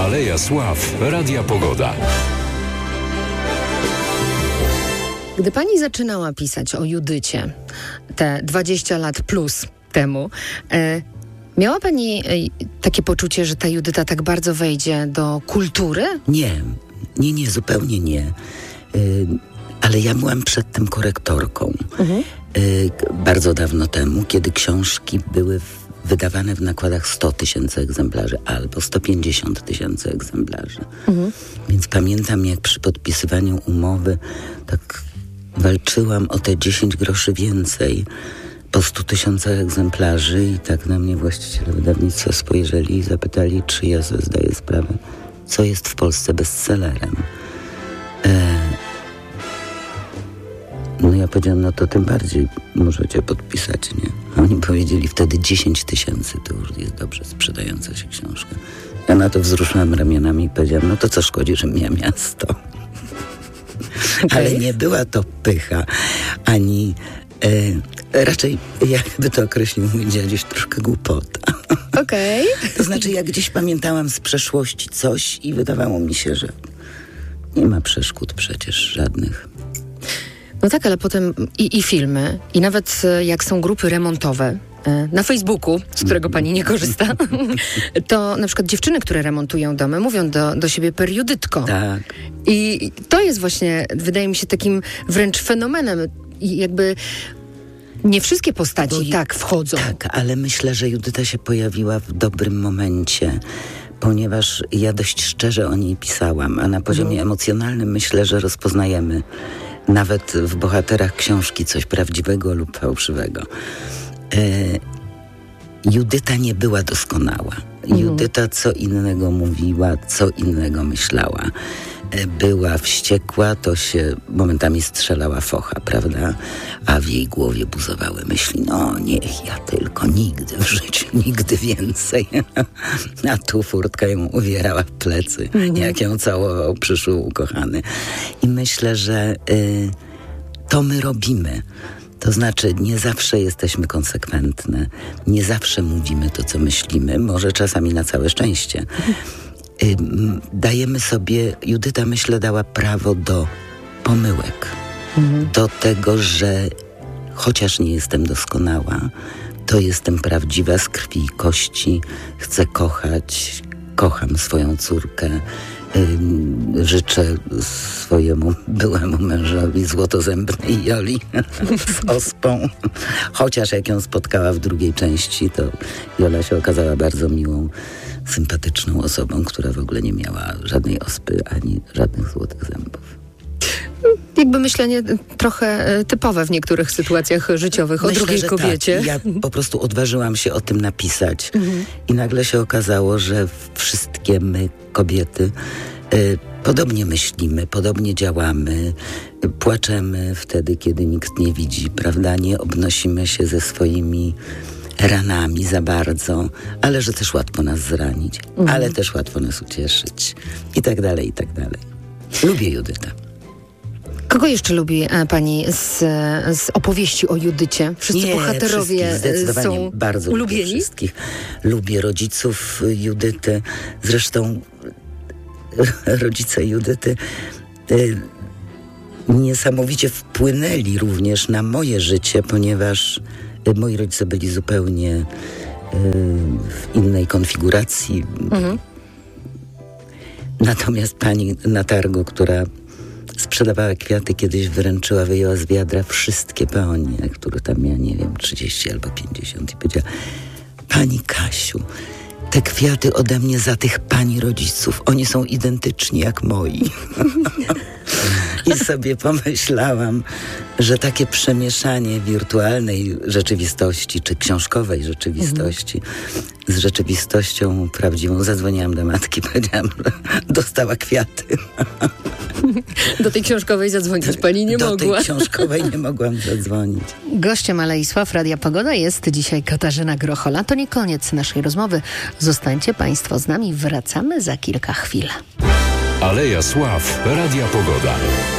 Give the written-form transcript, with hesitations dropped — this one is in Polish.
Aleja Sław Radia Pogoda. Gdy pani zaczynała pisać o Judycie, te 20 lat plus temu, miała pani takie poczucie, że ta Judyta tak bardzo wejdzie do kultury? Nie, zupełnie nie. Ale ja byłam przed tym korektorką. Bardzo dawno temu, kiedy książki były wydawane w nakładach 100 000 egzemplarzy albo 150 000 egzemplarzy. Więc pamiętam, jak przy podpisywaniu umowy tak walczyłam o te 10 groszy więcej po 100 000 egzemplarzy i tak na mnie właściciele wydawnictwa spojrzeli i zapytali, czy ja sobie zdaję sprawę, co jest w Polsce bestsellerem. No ja powiedziałam, no to tym bardziej możecie podpisać, nie? A oni powiedzieli wtedy 10 000 to już jest dobrze sprzedająca się książka. Ja na to wzruszyłam ramionami i powiedziałam, no to co szkodzi, że miała miasto. Ale nie była to pycha, ani raczej, jakby to określił mój dziaduś, troszkę głupota. Okej. To znaczy, ja gdzieś pamiętałam z przeszłości coś i wydawało mi się, że nie ma przeszkód przecież żadnych. No tak, ale potem i filmy, i nawet jak są grupy remontowe na Facebooku, z którego pani nie korzysta, to na przykład dziewczyny, które remontują domy, mówią do siebie periodytko. Tak. I to jest właśnie, wydaje mi się, takim wręcz fenomenem. I jakby nie wszystkie postaci tak wchodzą. Tak, ale myślę, że Judyta się pojawiła w dobrym momencie, ponieważ ja dość szczerze o niej pisałam, a na poziomie emocjonalnym myślę, że rozpoznajemy nawet w bohaterach książki coś prawdziwego lub fałszywego. Judyta nie była doskonała. Judyta co innego mówiła, co innego myślała. Była wściekła, to się momentami strzelała focha, prawda? A w jej głowie buzowały myśli, no niech ja tylko, nigdy w życiu, nigdy więcej. A tu furtka ją uwierała w plecy, jak ją całował przyszły ukochany. I myślę, że to my robimy. To znaczy, nie zawsze jesteśmy konsekwentne, nie zawsze mówimy to, co myślimy, może czasami na całe szczęście. Dajemy sobie, Judyta myślę dała prawo do pomyłek, do tego, że chociaż nie jestem doskonała, to jestem prawdziwa z krwi i kości, chcę kochać, kocham swoją córkę, życzę swojemu byłemu mężowi złotozębnej Joli z ospą. Chociaż jak ją spotkała w drugiej części, to Jola się okazała bardzo miłą, sympatyczną osobą, która w ogóle nie miała żadnej ospy ani żadnych złotych zębów. Jakby myślenie trochę typowe w niektórych sytuacjach życiowych o drugiej kobiecie. Tak. Ja po prostu odważyłam się o tym napisać i nagle się okazało, że wszystkie my, kobiety, podobnie myślimy, podobnie działamy, płaczemy wtedy, kiedy nikt nie widzi, prawda? Nie obnosimy się ze swoimi ranami za bardzo, ale że też łatwo nas zranić, ale też łatwo nas ucieszyć i tak dalej, i tak dalej. Lubię Judytę. Kogo jeszcze lubi pani z opowieści o Judycie? Wszyscy bohaterowie są bardzo ulubieni? Lubię wszystkich. Lubię rodziców Judyty. Zresztą rodzice Judyty niesamowicie wpłynęli również na moje życie, ponieważ moi rodzice byli zupełnie w innej konfiguracji. Natomiast pani na targu, która sprzedawała kwiaty, kiedyś wręczyła, wyjęła z wiadra wszystkie peonie, które tam miała, nie wiem, 30 albo 50 i powiedziała, pani Kasiu, te kwiaty ode mnie za tych pani rodziców, oni są identyczni jak moi. I sobie pomyślałam, że takie przemieszanie wirtualnej rzeczywistości, czy książkowej rzeczywistości z rzeczywistością prawdziwą. Zadzwoniłam do matki, powiedziałam, że dostała kwiaty. Do tej książkowej zadzwonić pani nie mogła. Do tej książkowej nie mogłam zadzwonić. Gościem Alei Sław Radia Pogoda jest dzisiaj Katarzyna Grochola. To nie koniec naszej rozmowy. Zostańcie państwo z nami. Wracamy za kilka chwil. Aleja Sław Radia Pogoda.